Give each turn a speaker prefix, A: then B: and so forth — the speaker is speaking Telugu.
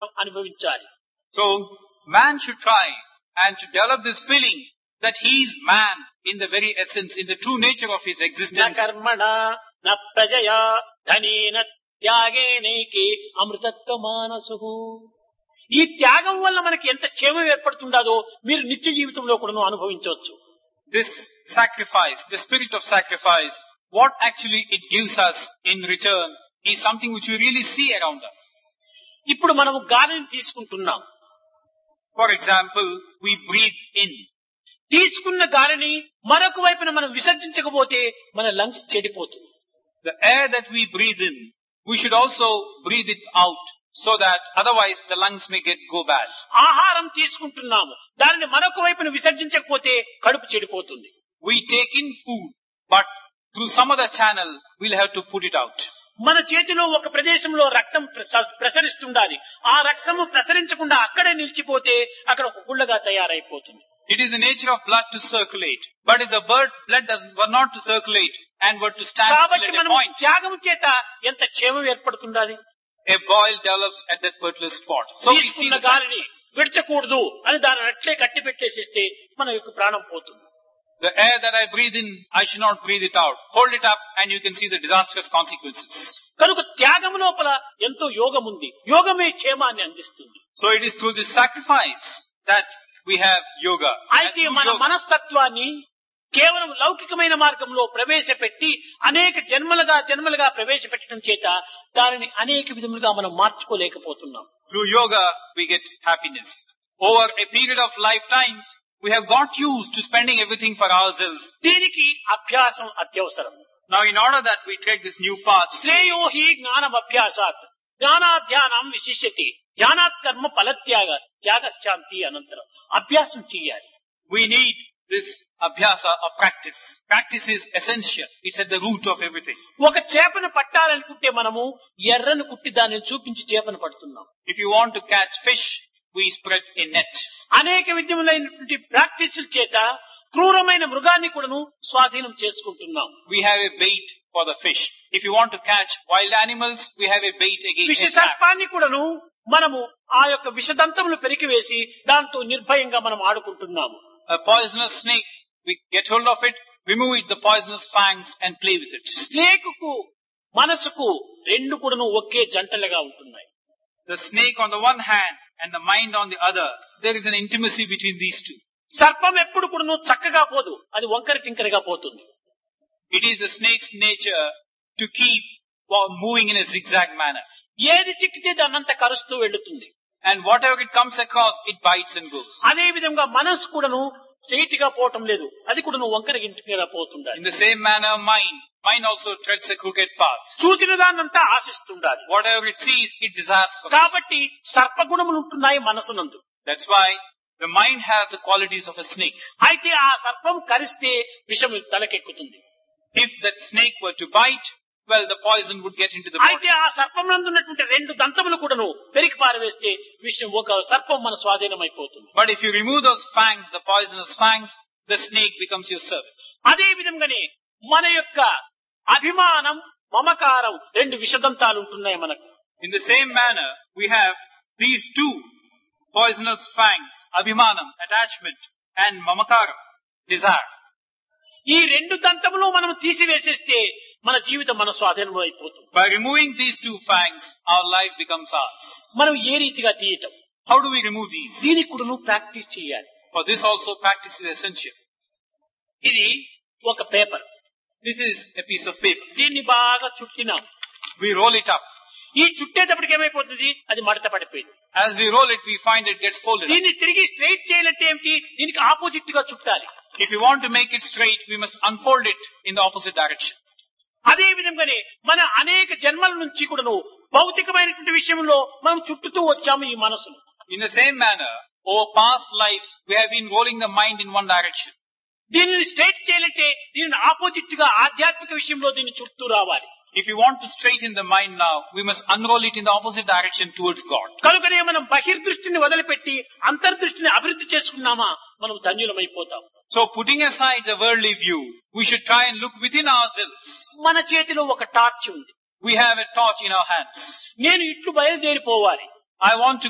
A: అనుభవించాలి.
B: So, man should try and to develop this feeling that he is man in the very essence, in the true nature of his
A: న
B: existence.
A: కర్మణ న ప్రజయా ధనేన త్యాగేనైకే అమృతత్వ మానసు. ఈ త్యాగం వల్ల మనకి ఎంత క్షేమం ఏర్పడుతుండదో మీరు నిత్య జీవితంలో కూడా అనుభవించవచ్చు.
B: This sacrifice, the spirit of sacrifice, what actually it gives us in return is something which we really see around us.
A: ఇప్పుడు మనము గాలిని తీసుకుంటున్నాం.
B: For example, we breathe in.
A: తీసుకున్న గాలిని మరొక వైపున మనం విసర్జించకపోతే మన లంగ్స్ చెడిపోతుంది.
B: The air that we breathe in, we should also breathe it out so that otherwise the lungs may go bad.
A: ఆహారం తీసుకుంటున్నాము, దానిని మరొక వైపున విసర్జించకపోతే కడుపు చెడిపోతుంది.
B: We take in food, but through some other channel we'll have to put it out.
A: మన చేతిలో ఒక ప్రదేశంలో రక్తం ప్రసరిస్తుండాలి. ఆ రక్తము ప్రసరించకుండా అక్కడే నిలిచిపోతే అక్కడ ఒక గుళ్ళగా తయారైపోతుంది.
B: It is the nature of blood to circulate, but if the blood were not to circulate and were to stand still
A: కాబట్టి
B: at a
A: మనం
B: point,
A: త్యాగం చేత ఎంత క్షేమం ఏర్పడుతుండాలి.
B: a boil develops at that particular spot. So we see
A: తీసుకున్న
B: the
A: గాలిని
B: sacrifice.
A: విడచకూడదు అని దాన్ని అట్లే కట్టి పెట్టేసిస్తే మన యొక్క ప్రాణం పోతుంది.
B: The air that I breathe in, I should not breathe it out. Hold it up and you can see the disastrous consequences.
A: కనుక త్యాగం లోపల ఎంతో యోగం ఉంది. యోగమే క్షేమాన్ని అందిస్తుంది.
B: So it is through this sacrifice that we have yoga. And
A: అయితే
B: through
A: మన
B: yoga,
A: మనస్తత్వాన్ని కేవలం లౌకికమైన మార్గంలో ప్రవేశపెట్టి అనేక జన్మలుగా ప్రవేశపెట్టడం చేత దానిని అనేక విధములుగా మనం మార్చుకోలేకపోతున్నాం.
B: through yoga we get happiness. Over a period of lifetimes, we have got used to spending everything for ourselves.
A: దీనికి అభ్యాసం అత్యవసరం.
B: Now in order that we take this new path,
A: శ్రేయో హి జ్ఞానం అభ్యాసాత్ జ్ఞానాధ్యానం విశిష్యతి జ్ఞానాత్ కర్మ ఫలత్యాగ త్యాగశాంతి అనంతరం. అభ్యాసం చేయాలి.
B: we need this abhyasa or practice. Practice is essential. It's at the root of everything.
A: ఒక చేపను పట్టాలనుకుంటే మనము ఎర్రను కుట్టి దానిని చూపించి చేపను పడుతున్నాం.
B: If you want to catch fish, we spread a net.
A: అనేక విధములైనటువంటి ప్రాక్టీసుల చేత క్రూరమైన మృగాన్ని కూడాను స్వాధీనం చేసుకుంటున్నాం.
B: We have a bait for the fish. If you want to catch wild animals, we have a bait against
A: విష
B: a trap.
A: సర్పాన్ని కూడాను మనము ఆ యొక్క విషదంతములు పెరికివేసి దాంతో నిర్భయంగా మనం ఆడుకుంటున్నాము.
B: A poisonous snake, we get hold of it, remove it, the poisonous fangs and play with it.
A: స్నేకుకు మనసుకు రెండు కూడాను ఒకే జంటలుగా ఉంటున్నాయి.
B: The snake on the one hand and the mind on the other, there is an intimacy between these two.
A: సర్పం ఎప్పుడు కూడాను చక్కగా పోదు, అది వంకర టింకరగా పోతుంది.
B: It is the snake's nature to keep moving in a zigzag manner.
A: ఏది చిక్కితే దాన్నంతా కరుస్తూ వెళ్తుంది.
B: And whatever it comes across, it bites and goes.
A: అదే విధంగా మనసు కూడాను స్ట్రైట్ గా పోవటం లేదు, అది కూడాను వంకర గింటిగా పోతుండాలి.
B: In the same manner, mind also treads a crooked path.
A: చూచిన దాన్నంతా ఆశిస్తుండాలి.
B: Whatever it sees, it desires for it.
A: కాబట్టి సర్పగుణములు ఉంటున్నాయి మనసునందు.
B: That's why the mind has the qualities of a snake.
A: అయితే ఆ సర్పం కరిస్తే విషం తలకెక్కుతుంది.
B: If that snake were to bite, well, the poison would get into the
A: అయితే
B: body.
A: ఆ సర్పం నందున్నటువంటి రెండు దంతములు కూడాను పెరికి పారవేస్తే విషం ఒక సర్పం మన స్వాధీనం అయిపోతుంది.
B: But if you remove those fangs, the poisonous fangs, the snake becomes your servant.
A: అదే విధంగానే మన యొక్క అభిమానం మమకారం రెండు విషదంతాలు ఉంటున్నాయి మనకు.
B: In the same manner, we have these two poisonous fangs, abhimanam, attachment, and mamakaram, desire.
A: ఈ రెండు దంతములు మనం తీసివేసేస్తే మన జీవితం మన స్వాధీనం అయిపోతుంది.
B: By removing these two fangs, our life becomes ours.
A: మనం ఏ రీతిగా తీయటం,
B: How do we remove these?
A: దీనికి కూడా నువ్వు ప్రాక్టీస్ చేయాలి.
B: For this also practice is essential.
A: ఇది ఒక paper,
B: This is a piece of paper.
A: దీన్ని బాగా చుట్టినాం.
B: We roll it up.
A: ఈ చుట్టేటప్పటికి ఏమైపోతుంది, అది మడత పడిపోయింది.
B: As we roll it, we find it gets folded up.
A: దీన్ని తిరిగి స్ట్రైట్ చేయాలంటే ఏమిటి, దీనికి ఆపోజిట్ గా చుట్టాలి.
B: If you want to make it straight, we must unfold it in the opposite direction.
A: అదే విధంగానే మన అనేక జన్మల నుంచి కూడాను భౌతికమైనటువంటి విషయంలో మనం చుట్టుతూ వచ్చాము ఈ మనసును.
B: In the same manner, over past lives, we have been rolling the mind in one direction.
A: దీనిని స్ట్రైట్ చేయాలంటే దీనిని ఆపోజిట్ గా ఆధ్యాత్మిక విషయంలో దీన్ని చుట్టూ రావాలి.
B: If you want to straighten the mind now, we must unroll it in the opposite direction towards God.
A: కనుకనే మనం బహిర్దృష్టిని వదిలిపెట్టి అంతర్దృష్టిని అభివృద్ధి చేసుకున్నామా మనం ధన్యులమైపోతాం.
B: So putting aside the worldly view, we should try and look within ourselves.
A: మన చేతిలో ఒక టార్చ్ ఉంది.
B: We have a torch in our hands.
A: నేను ఇట్లు బయలుదేరిపోవాలి.
B: I want to